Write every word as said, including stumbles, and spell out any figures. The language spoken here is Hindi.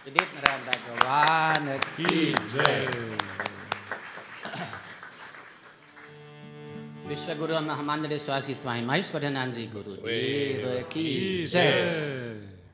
विदित नारायण भगवान की जय। विश्व गुरु महामंडलेश्वर स्वामी महेश्वरानंद जी गुरुदेव की जय।